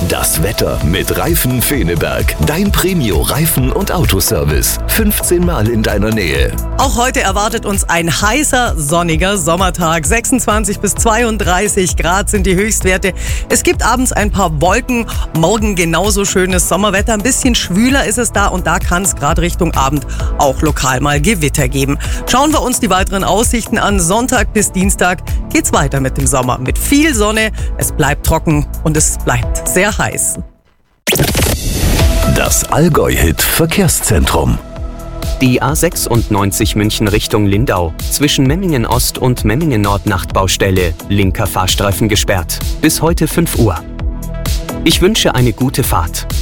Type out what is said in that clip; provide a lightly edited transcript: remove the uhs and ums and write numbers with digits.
Das Wetter mit Reifen Feneberg. Dein Premio-Reifen- und Autoservice. 15 Mal in deiner Nähe. Auch heute erwartet uns ein heißer, sonniger Sommertag. 26 bis 32 Grad sind die Höchstwerte. Es gibt abends ein paar Wolken. Morgen genauso schönes Sommerwetter. Ein bisschen schwüler ist es da und da kann es gerade Richtung Abend auch lokal mal Gewitter geben. Schauen wir uns die weiteren Aussichten an. Sonntag bis Dienstag geht's weiter mit dem Sommer. Mit viel Sonne. Es bleibt trocken und es bleibt sehr heiß. Das Allgäu-Hit Verkehrszentrum. Die A96 München Richtung Lindau. Zwischen Memmingen Ost und Memmingen Nord Nachtbaustelle. Linker Fahrstreifen gesperrt. Bis heute 5 Uhr. Ich wünsche eine gute Fahrt.